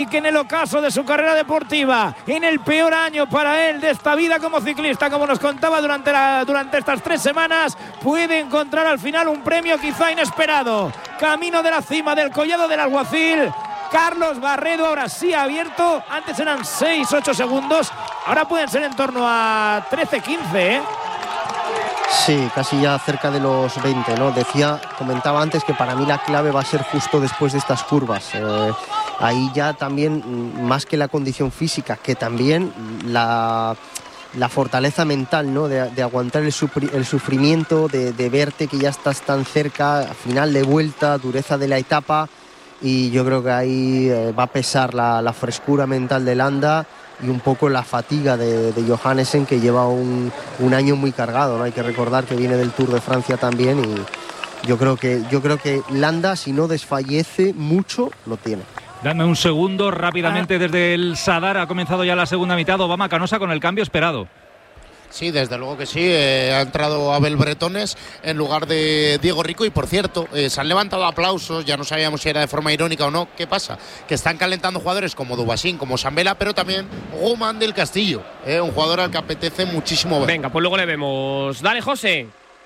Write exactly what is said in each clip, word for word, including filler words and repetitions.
que en el ocaso de su carrera deportiva, en el peor año para él de esta vida como ciclista, como nos contaba durante, la, durante estas tres semanas, puede encontrar al final un premio quizá inesperado. Camino de la cima del Collado del Alguacil, Carlos Barredo ahora sí ha abierto. Antes eran seis ocho segundos, ahora pueden ser en torno a trece quince, ¿eh? Sí, casi ya cerca de los veinte, ¿no? Decía, comentaba antes que para mí la clave va a ser justo después de estas curvas. Eh, ahí ya también, más que la condición física, que también la, la fortaleza mental, ¿no? De, de aguantar el, supri, el sufrimiento, de, de verte que ya estás tan cerca, final de vuelta, dureza de la etapa, y yo creo que ahí eh, va a pesar la, la frescura mental de Landa y un poco la fatiga de, de Johannesen, que lleva un, un año muy cargado, ¿no? Hay que recordar que viene del Tour de Francia también, y yo creo que, yo creo que Landa, si no desfallece mucho, lo tiene. Dame un segundo, rápidamente, desde el Sadar ha comenzado ya la segunda mitad. Obama Canosa con el cambio esperado. Sí, desde luego que sí, eh, ha entrado Abel Bretones en lugar de Diego Rico, y por cierto, eh, se han levantado aplausos, ya no sabíamos si era de forma irónica o no. ¿Qué pasa? Que están calentando jugadores como Dubasín, como Sambela, pero también Guzmán del Castillo, eh, un jugador al que apetece muchísimo ver. Venga, pues luego le vemos. Dale, José.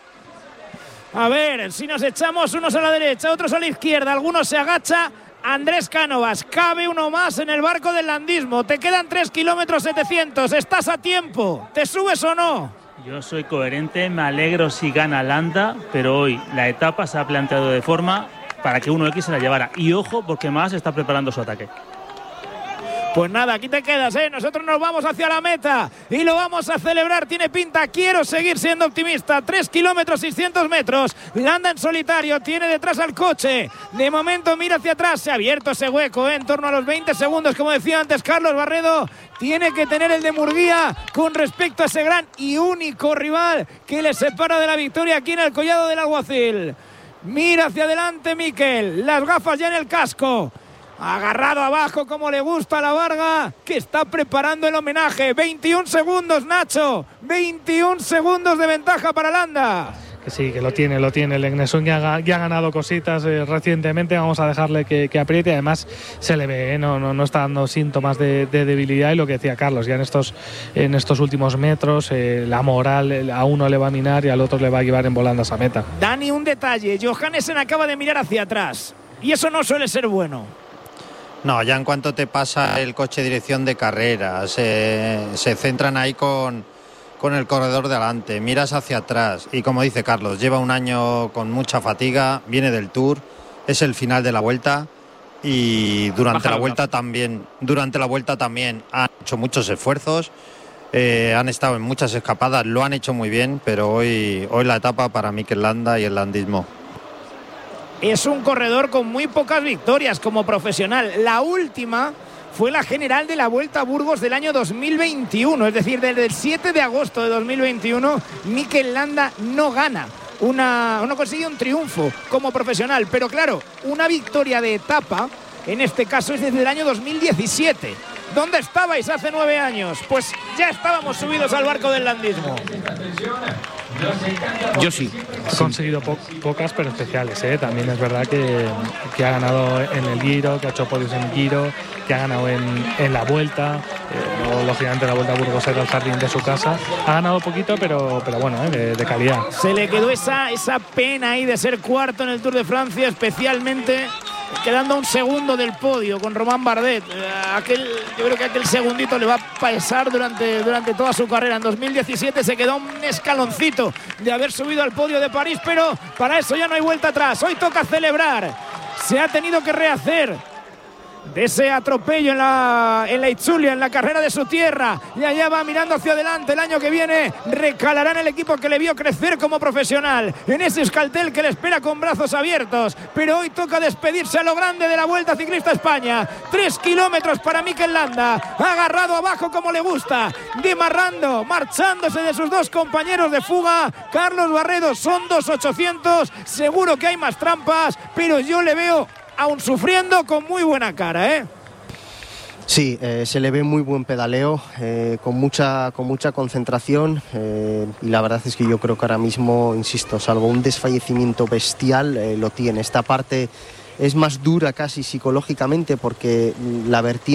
A ver, si nos echamos unos a la derecha, otros a la izquierda, algunos se agacha. Andrés Cánovas, cabe uno más en el barco del landismo. Te quedan tres kilómetros setecientos, estás a tiempo. ¿Te subes o no? Yo soy coherente, me alegro si gana Landa, pero hoy la etapa se ha planteado de forma para que uno equis se la llevara. Y ojo, porque más está preparando su ataque. Pues nada, aquí te quedas, ¿eh? Nosotros nos vamos hacia la meta y lo vamos a celebrar. Tiene pinta, quiero seguir siendo optimista. tres kilómetros, seiscientos metros. Landa en solitario, tiene detrás al coche. De momento mira hacia atrás, se ha abierto ese hueco, ¿eh? En torno a los veinte segundos, como decía antes Carlos Barredo. Tiene que tener el de Murguía con respecto a ese gran y único rival que le separa de la victoria aquí en el Collado del Alguacil. Mira hacia adelante Mikel, las gafas ya en el casco. Agarrado abajo como le gusta a la Varga, que está preparando el homenaje. veintiún segundos, Nacho. veintiún segundos de ventaja para Landa. Que sí, que lo tiene, lo tiene. El Egnesund ya, ya ha ganado cositas eh, recientemente. Vamos a dejarle que, que apriete. Además, se le ve, ¿eh? no, no, no está dando síntomas de, de debilidad. Y lo que decía Carlos, ya en estos, en estos últimos metros, eh, la moral a uno le va a minar y al otro le va a llevar en volandas a meta. Dani, un detalle. Johannesen acaba de mirar hacia atrás. Y eso no suele ser bueno. No, ya en cuanto te pasa el coche de dirección de carrera, se, se centran ahí con, con el corredor de adelante, miras hacia atrás y, como dice Carlos, lleva un año con mucha fatiga, viene del Tour, es el final de la Vuelta y durante la Vuelta también, durante la Vuelta también han hecho muchos esfuerzos, eh, han estado en muchas escapadas, lo han hecho muy bien, pero hoy, hoy la etapa para Mikel Landa y el landismo. Es un corredor con muy pocas victorias como profesional. La última fue la general de la Vuelta a Burgos del año dos mil veintiuno. Es decir, desde el siete de agosto de dos mil veintiuno, Mikel Landa no gana. Una, no consigue un triunfo como profesional. Pero claro, una victoria de etapa, en este caso es desde el año dos mil diecisiete. ¿Dónde estabais hace nueve años? Pues ya estábamos subidos al barco del landismo. Yo sí. Ha conseguido po pocas, pero especiales, ¿eh? También es verdad que, que ha ganado en el Giro, que ha hecho podios en el Giro, que ha ganado en, en la Vuelta. Eh, no, lógicamente la Vuelta a Burgos era el jardín de su casa. Ha ganado poquito, pero, pero bueno, ¿eh? de, de calidad. Se le quedó esa, esa pena ahí de ser cuarto en el Tour de Francia, especialmente quedando a un segundo del podio con Román Bardet. Aquel, yo creo que aquel segundito le va a pesar durante, durante toda su carrera. En dos mil diecisiete se quedó un escaloncito de haber subido al podio de París, pero para eso ya no hay vuelta atrás. Hoy toca celebrar. Se ha tenido que rehacer de ese atropello en la, en la Itzulia, en la carrera de su tierra, y allá va mirando hacia adelante. El año que viene recalará en el equipo que le vio crecer como profesional, en ese Euskaltel que le espera con brazos abiertos. Pero hoy toca despedirse a lo grande de la Vuelta Ciclista España. Tres kilómetros para Mikel Landa, agarrado abajo como le gusta, demarrando, marchándose de sus dos compañeros de fuga. Carlos Barredo, son dos ochocientos, seguro que hay más trampas, pero yo le veo aún sufriendo con muy buena cara, ¿eh? Sí, eh, se le ve muy buen pedaleo, eh, con mucha con mucha concentración, eh, y la verdad es que yo creo que ahora mismo, insisto, salvo un desfallecimiento bestial, eh, lo tiene. Esta parte es más dura casi psicológicamente porque la vertiente